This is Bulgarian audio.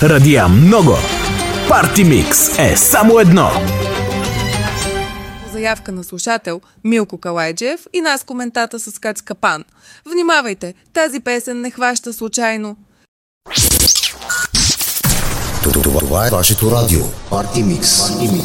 радия много. Парти Микс е само едно. Заявка на слушател Милко Калайджиев и нас коментата с Кац Капан. Внимавайте, тази песен не хваща случайно. Това е вашето радио. Парти Микс.